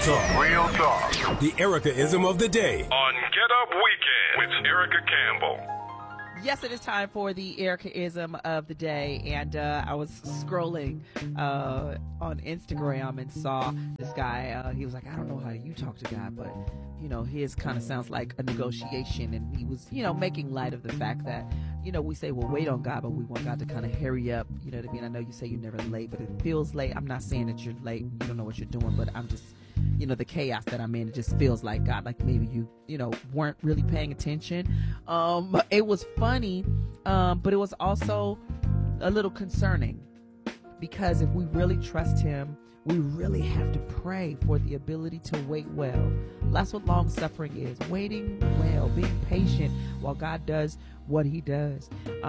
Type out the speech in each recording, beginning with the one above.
talk. Real talk. The Erica-ism of the day. On Get Up Weekend with Erica Campbell. Yes, it is time for the Erica-ism of the day, and I was scrolling on Instagram and saw this guy. He was like, I don't know how you talk to God, but, you know, his kind of sounds like a negotiation, and he was, you know, making light of the fact that, you know, we say we'll wait on God, but we want God to kind of hurry up, you know what I mean? I know you say you're never late, but it feels late. I'm not saying that you're late, you don't know what you're doing, but I'm just, you know, the chaos that I'm in, it just feels like God, like maybe you know, weren't really paying attention. It was funny, but it was also a little concerning, because if we really trust him, we really have to pray for the ability to wait well. That's what long suffering is, waiting well, being patient while God does what he does.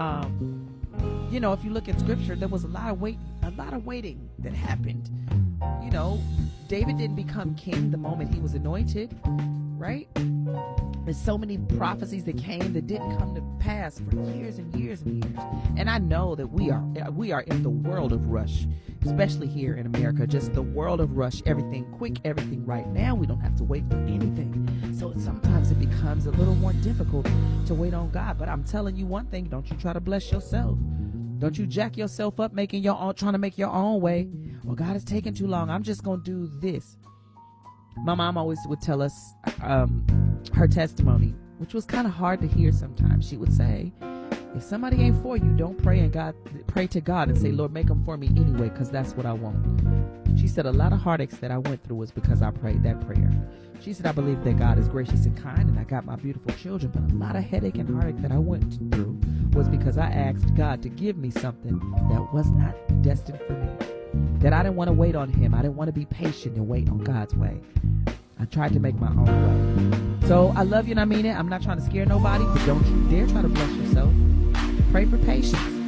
You know, if you look at scripture, there was a lot of waiting that happened. You know, David didn't become king the moment he was anointed, right? There's so many prophecies that came that didn't come to pass for years and years and years. And I know that we are in the world of rush, especially here in America, just the world of rush, everything quick, everything right now. We don't have to wait for anything. So sometimes it becomes a little more difficult to wait on God. But I'm telling you one thing, don't you try to bless yourself. Don't you jack yourself up trying to make your own way. Well, God is taking too long. I'm just going to do this. My mom always would tell us her testimony, which was kind of hard to hear sometimes. She would say, if somebody ain't for you, don't pray to God and say, Lord, make them for me anyway, because that's what I want. She said a lot of heartaches that I went through was because I prayed that prayer. She said, I believe that God is gracious and kind, and I got my beautiful children, but a lot of headache and heartache that I went through was because I asked God to give me something that was not destined for me, that I didn't want to wait on him. I didn't want to be patient and wait on God's way. I tried to make my own way. So I love you and I mean it. I'm not trying to scare nobody, but don't you dare try to bless yourself. Pray for patience.